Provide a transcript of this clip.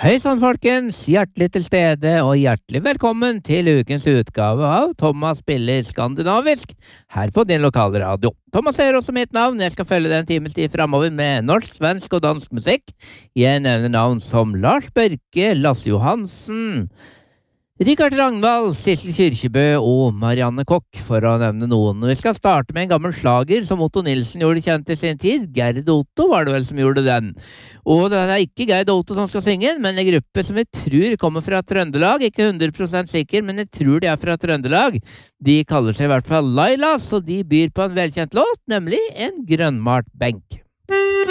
Hei sann, folkens! Hjertelig til stede og hjertelig velkommen til ukens utgave av Thomas spiller skandinavisk her på din lokale radio. Thomas er også mitt navn. Jeg skal følge den times tid fremover med norsk, svensk og dansk musikk. Jeg nevner navn som Lars Børke, Lasse Johansen, Richard Ragnvald, Sissel Kyrkjebø og Marianne Kokk, for å nevne noen. Vi skal starte med en gammel slager som Otto Nilsen gjorde kjent i sin tid. Gerd Otto var det vel som gjorde den. Og det er ikke Gerd Otto som skal synge, men en gruppe som vi tror kommer fra Trøndelag. Ikke 100% sikker, men jeg tror de er fra Trøndelag. De kaller seg i hvert fall Lailas, og de byr på en velkjent låt, nemlig En grønnmalt benk.